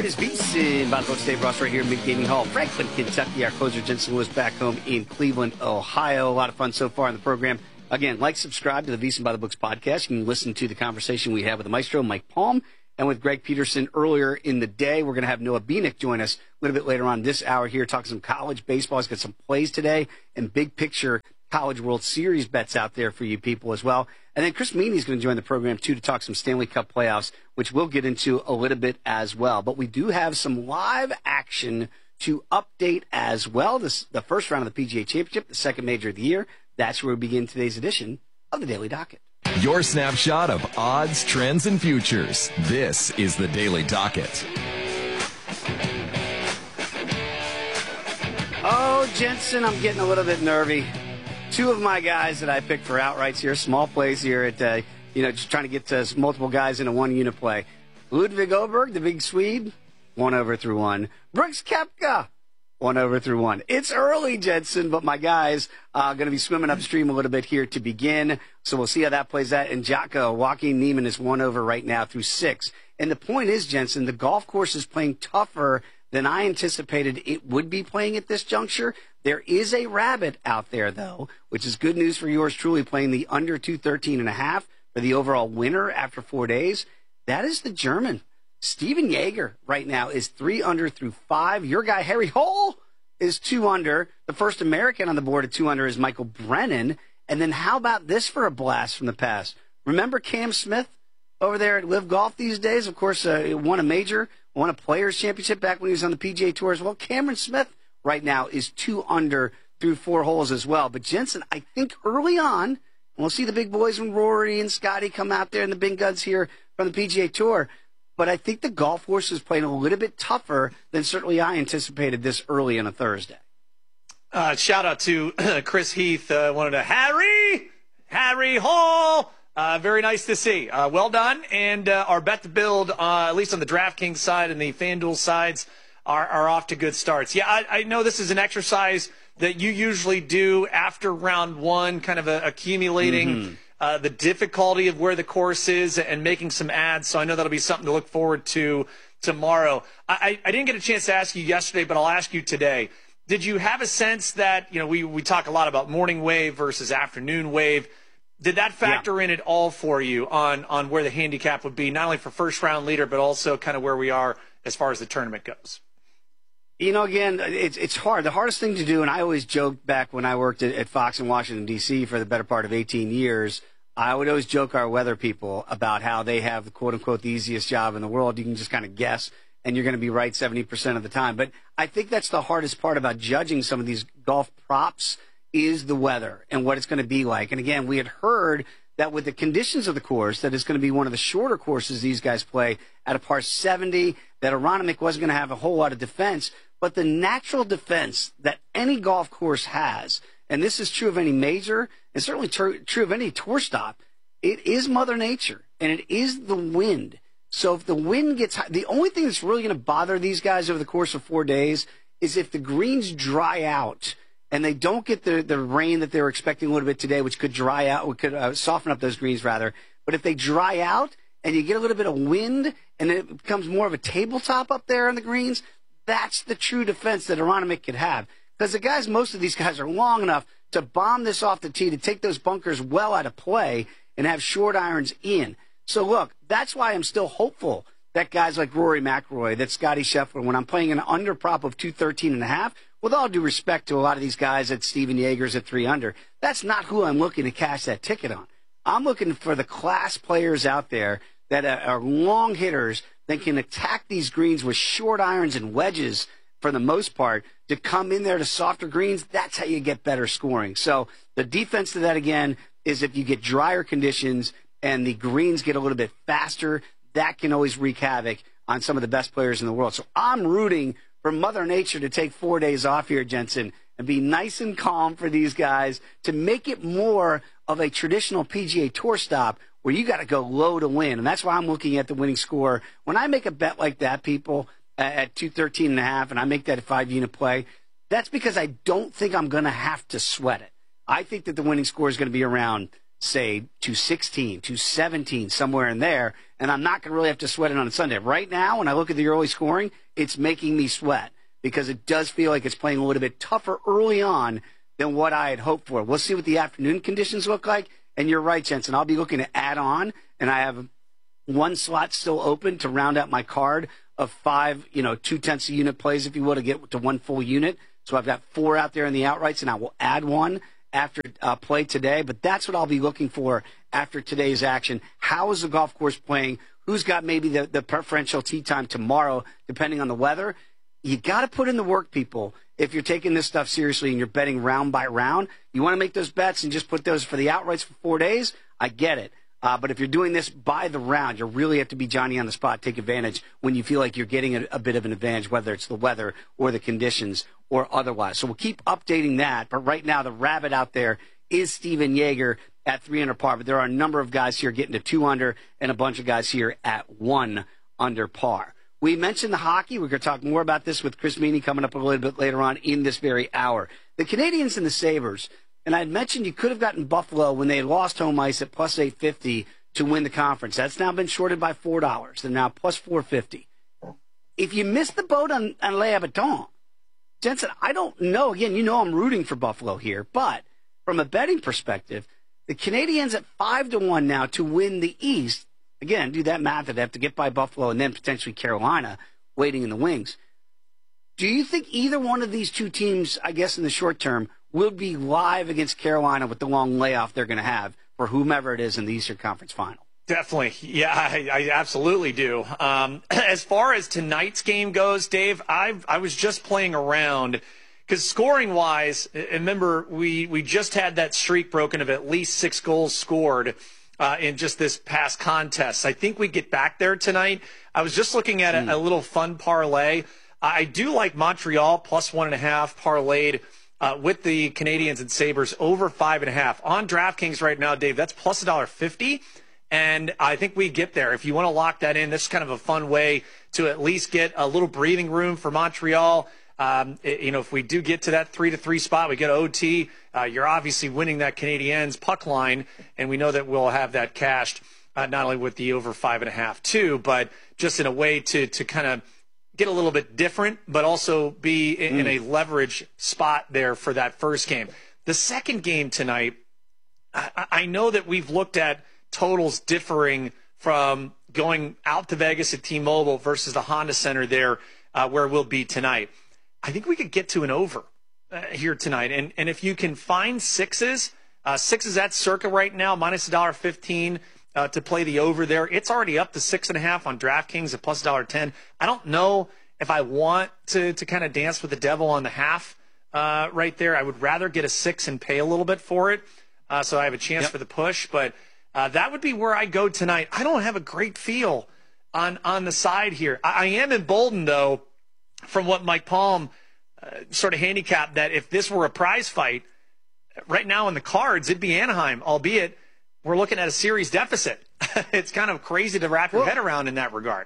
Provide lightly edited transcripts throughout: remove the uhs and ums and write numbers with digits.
It is VSiN by the books. Dave Ross right here in Mid Gaming Hall, Franklin, Kentucky. Our closer, Jensen Lewis, back home in Cleveland, Ohio. A lot of fun so far in the program. Again, subscribe to the VSiN by the Books podcast. You can listen to the conversation we had with the maestro, Mike Palm, and with Greg Peterson earlier in the day. We're going to have Noah Bieniek join us a little bit later on this hour here, talking some college baseball. He's got some plays today and big picture College World Series bets out there for you people as well. And then Chris Meany is going to join the program, too, to talk some Stanley Cup playoffs, which we'll get into a little bit as well. But we do have some live action to update as well. This the first round of the PGA Championship, the second major of the year. That's where we begin today's edition of the Daily Docket. Your snapshot of odds, trends, and futures. This is the Daily Docket. Oh, Jensen, I'm getting a little bit nervy. Two of my guys that I picked for outrights here, small plays here at, just trying to get to multiple guys in a one unit play. Ludvig Åberg, the big Swede, 1/1. Brooks Koepka, 1/1. It's early, Jensen, but my guys are going to be swimming upstream a little bit here to begin. So we'll see how that plays out. And Jocko, Joaquin Niemann is 1 right now through 6. And the point is, Jensen, the golf course is playing tougher than I anticipated it would be playing at this juncture. There is a rabbit out there, though, which is good news for yours truly, playing the under 213.5 for the overall winner after 4 days. That is the German. Steven Jaeger right now is 3 under through 5. Your guy, Harry Hole, is 2 under. The first American on the board at 2 under is Michael Brennan. And then how about this for a blast from the past? Remember Cam Smith over there at Live Golf these days? Of course, won a major, won a Players' Championship back when he was on the PGA Tour as well. Cameron Smith right now is 2 under through 4 holes as well. But Jensen, I think early on, and we'll see the big boys when Rory and Scotty come out there and the big guns here from the PGA Tour. But I think the golf course is playing a little bit tougher than certainly I anticipated this early on a Thursday. Shout out to Chris Heath, wanted to Harry Hall. Very nice to see. Well done. And our bet to build, at least on the DraftKings side and the FanDuel sides, are off to good starts. Yeah, I know this is an exercise that you usually do after round one, kind of accumulating the difficulty of where the course is and making some ads. So I know that'll be something to look forward to tomorrow. I didn't get a chance to ask you yesterday, but I'll ask you today. Did you have a sense that, we talk a lot about morning wave versus afternoon wave. Did that factor in at all for you on where the handicap would be, not only for first round leader, but also kind of where we are as far as the tournament goes? Again, it's hard. The hardest thing to do, and I always joked back when I worked at Fox in Washington, D.C. for the better part of 18 years, I would always joke our weather people about how they have, the quote-unquote, the easiest job in the world. You can just kind of guess, and you're going to be right 70% of the time. But I think that's the hardest part about judging some of these golf props is the weather and what it's going to be like. And again, we had heard that with the conditions of the course, that it's going to be one of the shorter courses these guys play at a par 70, that Aronimik wasn't going to have a whole lot of defense. But the natural defense that any golf course has, and this is true of any major, and certainly true of any tour stop, it is Mother Nature, and it is the wind. So if the wind gets high, the only thing that's really going to bother these guys over the course of 4 days is if the greens dry out and they don't get the rain that they were expecting a little bit today, which could dry out, could soften up those greens rather. But if they dry out and you get a little bit of wind and it becomes more of a tabletop up there on the greens, that's the true defense that Aronimik could have. Because most of these guys are long enough to bomb this off the tee, to take those bunkers well out of play and have short irons in. So look, that's why I'm still hopeful that guys like Rory McIlroy, that Scotty Scheffler, when I'm playing an under prop of 213.5, with all due respect to a lot of these guys at Steven Jaeger's at 3 under, that's not who I'm looking to cash that ticket on. I'm looking for the class players out there that are long hitters that can attack these greens with short irons and wedges for the most part to come in there to softer greens. That's how you get better scoring. So the defense to that, again, is if you get drier conditions and the greens get a little bit faster, that can always wreak havoc on some of the best players in the world. So I'm rooting for Mother Nature to take 4 days off here, Jensen, and be nice and calm for these guys to make it more of a traditional PGA Tour stop where you got to go low to win. And that's why I'm looking at the winning score. When I make a bet like that, people, at 213.5, and I make that a 5-unit play, that's because I don't think I'm going to have to sweat it. I think that the winning score is going to be around say 216, 217, somewhere in there, and I'm not going to really have to sweat it on a Sunday. Right now, when I look at the early scoring, it's making me sweat because it does feel like it's playing a little bit tougher early on than what I had hoped for. We'll see what the afternoon conditions look like, and you're right, Jensen. I'll be looking to add on, and I have one slot still open to round out my card of 5, 0.2 unit plays, if you will, to get to one full unit. So I've got 4 out there in the outrights, and I will add one after play today. But that's what I'll be looking for after today's action. How is the golf course playing? Who's got maybe the preferential tee time tomorrow, depending on the weather? You got to put in the work, people. If you're taking this stuff seriously and you're betting round by round, you want to make those bets and just put those for the outrights for 4 days. I get it. But if you're doing this by the round, you really have to be Johnny on the spot, take advantage when you feel like you're getting a bit of an advantage, whether it's the weather or the conditions or otherwise. So we'll keep updating that. But right now, the rabbit out there is Steven Jaeger at 3 under par. But there are a number of guys here getting to 2 under and a bunch of guys here at 1 under par. We mentioned the hockey. We're going to talk more about this with Chris Meany coming up a little bit later on in this very hour. The Canadians and the Sabres. And I had mentioned you could have gotten Buffalo when they lost home ice at plus 850 to win the conference. That's now been shorted by $4. They're now plus 450. If you missed the boat on Les Habitants, Jensen, I don't know. Again, I'm rooting for Buffalo here. But from a betting perspective, the Canadians at 5-1 now to win the East. Again, do that math. They'd have to get by Buffalo and then potentially Carolina waiting in the wings. Do you think either one of these two teams, I guess in the short term, will be live against Carolina with the long layoff they're going to have for whomever it is in the Eastern Conference Final? Definitely. Yeah, I absolutely do. As far as tonight's game goes, Dave, I was just playing around because scoring-wise, remember, we just had that streak broken of at least 6 goals scored in just this past contest. I think we get back there tonight. I was just looking at a little fun parlay. I do like Montreal plus 1.5 parlayed with the Canadians and Sabres over 5.5 on DraftKings right now, Dave. That's plus $1.50, and I think we get there. If you want to lock that in, this is kind of a fun way to at least get a little breathing room for Montreal. If we do get to that 3-3 spot, we get OT. You're obviously winning that Canadiens puck line, and we know that we'll have that cashed not only with the over 5.5 too, but just in a way to kind of get a little bit different, but also be in a leverage spot there for that first game. The second game tonight, I know that we've looked at totals differing from going out to Vegas at T-Mobile versus the Honda Center there where we'll be tonight. I think we could get to an over here tonight. And if you can find sixes at circa right now, minus $1.15 to play the over there. It's already up to 6.5 on DraftKings at plus $1.10. I don't know if I want to kind of dance with the devil on the half right there. I would rather get a 6 and pay a little bit for it so I have a chance for the push. But that would be where I go tonight. I don't have a great feel on the side here. I am emboldened, though, from what Mike Palm sort of handicapped, that if this were a prize fight, right now in the cards, it'd be Anaheim, albeit we're looking at a series deficit. It's kind of crazy to wrap your head around in that regard.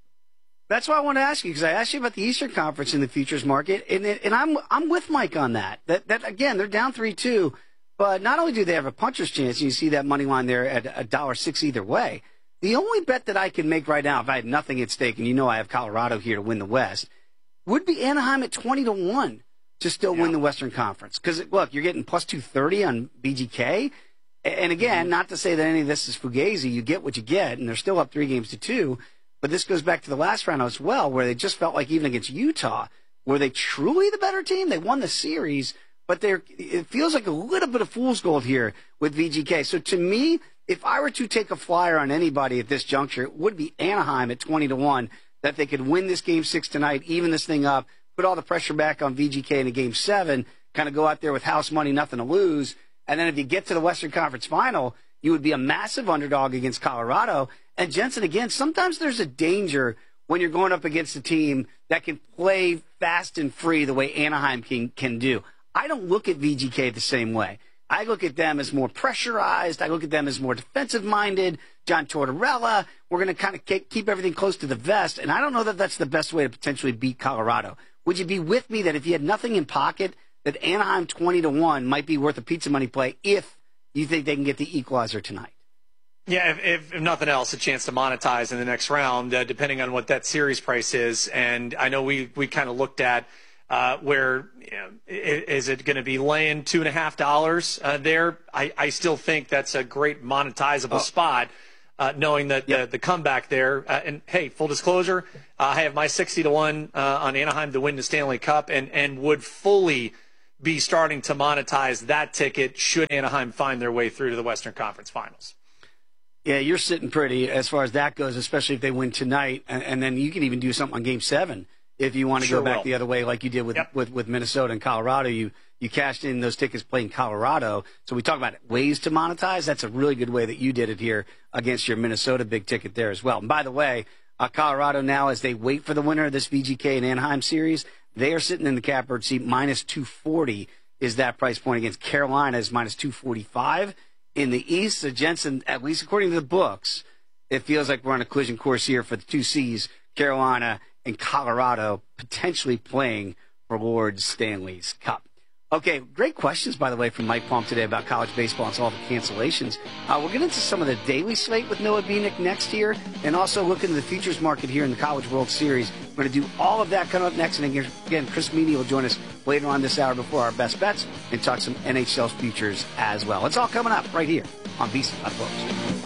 That's why I want to ask you, because I asked you about the Eastern Conference in the futures market, and I'm with Mike on that. That again, they're down 3-2, but not only do they have a puncher's chance, and you see that money line there at $1.06 either way. The only bet that I can make right now, if I had nothing at stake, and I have Colorado here to win the West, would be Anaheim at 20-1 to still win the Western Conference. Because look, you're getting plus 230 on BGK. And again, not to say that any of this is fugazi, you get what you get, and they're still up 3-2. But this goes back to the last round as well, where they just felt like even against Utah, were they truly the better team? They won the series, but it feels like a little bit of fool's gold here with VGK. So to me, if I were to take a flyer on anybody at this juncture, it would be Anaheim at 20-1, that they could win this Game 6 tonight, even this thing up, put all the pressure back on VGK in a Game 7, kind of go out there with house money, nothing to lose. And then if you get to the Western Conference Final, you would be a massive underdog against Colorado. And Jensen, again, sometimes there's a danger when you're going up against a team that can play fast and free the way Anaheim can do. I don't look at VGK the same way. I look at them as more pressurized. I look at them as more defensive-minded. John Tortorella, we're going to kind of keep everything close to the vest. And I don't know that that's the best way to potentially beat Colorado. Would you be with me that if you had nothing in pocket, that Anaheim 20-1 might be worth a pizza money play if you think they can get the equalizer tonight? Yeah, if nothing else, a chance to monetize in the next round, depending on what that series price is. And I know we kind of looked at where is it going to be laying $2.50 there? I still think that's a great monetizable spot, knowing that the comeback there. And hey, full disclosure, I have my 60-1 on Anaheim to win the Stanley Cup, and would fully be starting to monetize that ticket should Anaheim find their way through to the Western Conference Finals. Yeah, you're sitting pretty as far as that goes, especially if they win tonight. And then you can even do something on Game 7 if you want to go back the other way like you did with Minnesota and Colorado. You cashed in those tickets playing Colorado. So we talk about ways to monetize. That's a really good way that you did it here against your Minnesota big ticket there as well. And by the way, Colorado now, as they wait for the winner of this VGK and Anaheim series, they are sitting in the catbird seat. Minus 240 is that price point against Carolina is minus 245. In the East, so Jensen, at least according to the books, it feels like we're on a collision course here for the two C's, Carolina and Colorado, potentially playing for Lord Stanley's Cup. Okay, great questions, by the way, from Mike Palm today about college baseball and all the cancellations. We'll get into some of the daily slate with Noah Bieniek next year, and also look into the futures market here in the College World Series. We're going to do all of that coming up next. And again, Chris Meany will join us later on this hour before our best bets and talk some NHL futures as well. It's all coming up right here on VSiN, up close.